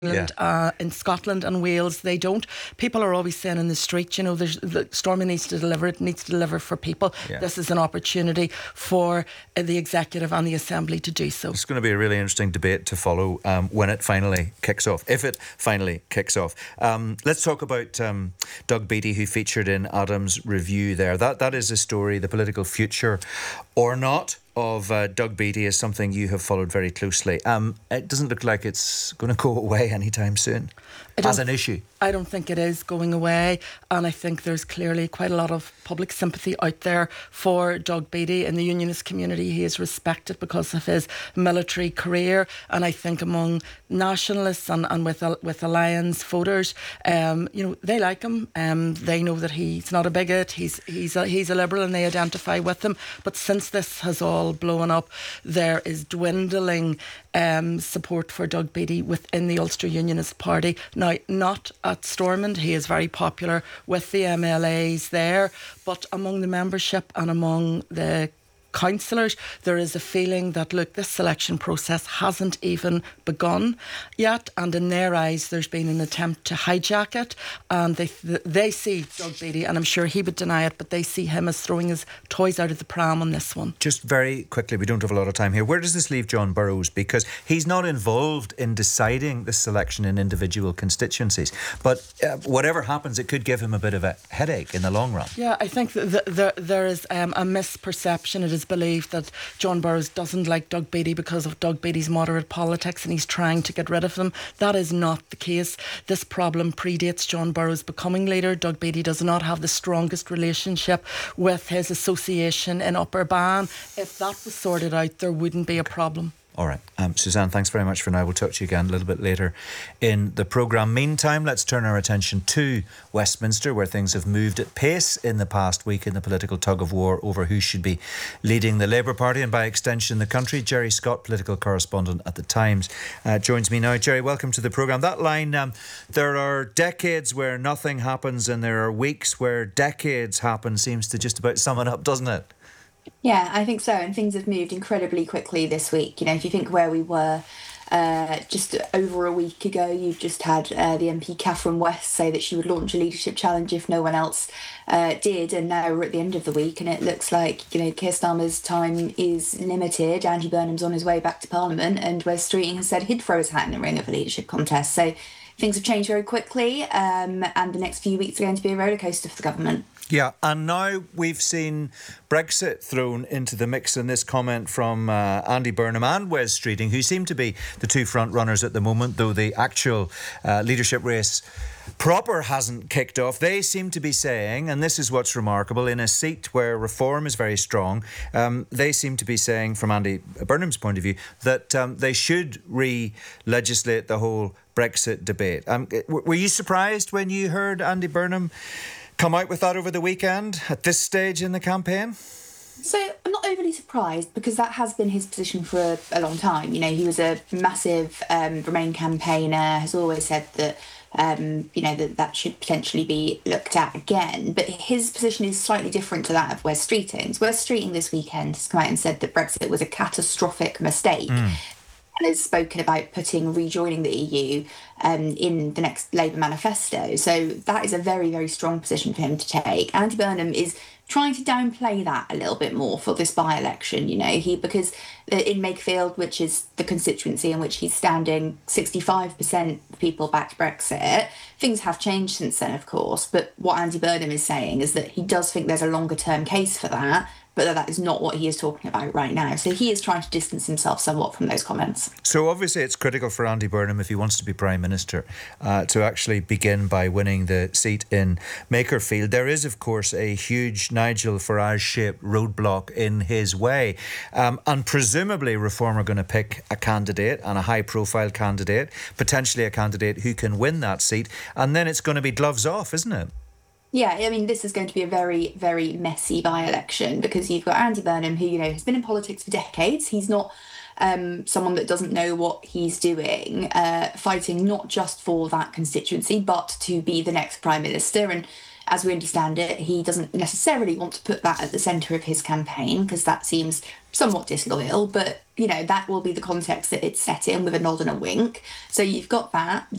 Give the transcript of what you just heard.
Yeah. In Scotland and Wales, they don't. People are always saying in the street, Stormont needs to deliver, it needs to deliver for people. Yeah. This is an opportunity for the Executive and the Assembly to do so. It's going to be a really interesting debate to follow when it finally kicks off, if it finally kicks off. Let's talk about Doug Beattie, who featured in Adam's review there. That is a story, the political future or not of Doug Beattie is something you have followed very closely. It doesn't look like it's going to go away anytime soon as an issue. I don't think it is going away, and I think there's clearly quite a lot of public sympathy out there for Doug Beattie. In the unionist community, he is respected because of his military career, and I think among nationalists and with Alliance voters, they like him. They know that he's not a bigot. He's a liberal, and they identify with him. But since this has all blown up, there is dwindling support for Doug Beattie within the Ulster Unionist Party. Now, not at Stormont, he is very popular with the MLAs there, but among the membership and among the councillors, there is a feeling that, look, this selection process hasn't even begun yet, and in their eyes there's been an attempt to hijack it, and they see Doug Beattie, and I'm sure he would deny it, but they see him as throwing his toys out of the pram on this one. Just very quickly, we don't have a lot of time here, where does this leave John Burrows? Because he's not involved in deciding the selection in individual constituencies, but whatever happens, it could give him a bit of a headache in the long run. Yeah, I think there is a misperception. It is believed that John Burrows doesn't like Doug Beattie because of Doug Beattie's moderate politics and he's trying to get rid of them. That is not the case. This problem predates John Burrows becoming leader. Doug Beattie does not have the strongest relationship with his association in Upper Bann. If that was sorted out, there wouldn't be a problem. All right. Suzanne, thanks very much for now. We'll talk to you again a little bit later in the programme. Meantime, let's turn our attention to Westminster, where things have moved at pace in the past week in the political tug-of-war over who should be leading the Labour Party and by extension the country. Gerry Scott, political correspondent at The Times, joins me now. Gerry, welcome to the programme. That line, there are decades where nothing happens and there are weeks where decades happen, seems to just about sum it up, doesn't it? Yeah, I think so. And things have moved incredibly quickly this week. If you think where we were just over a week ago, you've just had the MP Catherine West say that she would launch a leadership challenge if no one else did. And now we're at the end of the week and it looks like, Keir Starmer's time is limited. Andy Burnham's on his way back to Parliament and Wes Streeting has said he'd throw his hat in the ring of a leadership contest. So things have changed very quickly and the next few weeks are going to be a rollercoaster for the government. Yeah, and now we've seen Brexit thrown into the mix in this comment from Andy Burnham and Wes Streeting, who seem to be the two front runners at the moment, though the actual leadership race proper hasn't kicked off. They seem to be saying, and this is what's remarkable, in a seat where reform is very strong, they seem to be saying, from Andy Burnham's point of view, that they should re-legislate the whole Brexit debate. Were you surprised when you heard Andy Burnham come out with that over the weekend at this stage in the campaign? So I'm not overly surprised because that has been his position for a long time. He was a massive Remain campaigner, has always said that that should potentially be looked at again. But his position is slightly different to that of Wes Streeting's. Wes Streeting this weekend has come out and said that Brexit was a catastrophic mistake. And has spoken about rejoining the EU in the next Labour manifesto. So that is a very, very strong position for him to take. Andy Burnham is trying to downplay that a little bit more for this by-election, because in Makefield, which is the constituency in which he's standing, 65% of people backed Brexit. Things have changed since then, of course, but what Andy Burnham is saying is that he does think there's a longer-term case for that, but that is not what he is talking about right now. So he is trying to distance himself somewhat from those comments. So obviously it's critical for Andy Burnham, if he wants to be Prime Minister, to actually begin by winning the seat in Makerfield. There is, of course, a huge Nigel Farage-shaped roadblock in his way. And presumably Reform are going to pick a candidate, and a high-profile candidate, potentially a candidate who can win that seat. And then it's going to be gloves off, isn't it? Yeah, this is going to be a very, very messy by-election because you've got Andy Burnham, who, has been in politics for decades. He's not someone that doesn't know what he's doing, fighting not just for that constituency, but to be the next Prime Minister. And as we understand it, he doesn't necessarily want to put that at the centre of his campaign because that seems somewhat disloyal, but, that will be the context that it's set in with a nod and a wink. So you've got that.